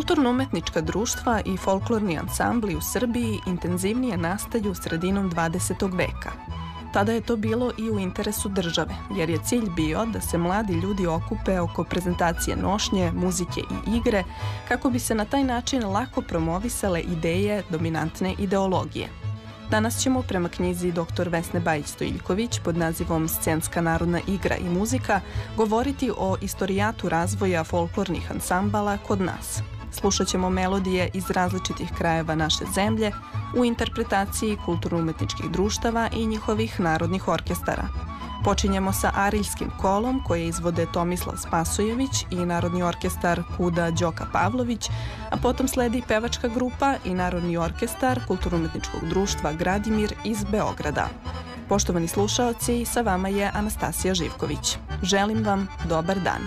Kulturno-umetnička društva i folklorni ansambli u Srbiji intenzivnije nastaju sredinom 20. veka. Tada je to bilo i u interesu države, jer je cilj bio da se mladi ljudi okupe oko prezentacije nošnje, muzike i igre, kako bi se na taj način lako promovisale ideje dominantne ideologije. Danas ćemo prema knjizi dr. Vesne Bajić-Stojiljković pod nazivom Scenska narodna igra i muzika govoriti o istorijatu razvoja folklornih ansambala kod nas. Slušat ćemo melodije iz različitih krajeva naše zemlje u interpretaciji kulturno-umetničkih društava i njihovih narodnih orkestara. Počinjemo sa Ariljskim kolom koje izvode Tomislav Spasojević i Narodni orkestar Kuda Đoka Pavlović, a potom sledi pevačka grupa i Narodni orkestar Kulturno-umetničkog društva Gradimir iz Beograda. Poštovani slušaoci, sa vama je Anastasija Živković. Želim vam dobar dan.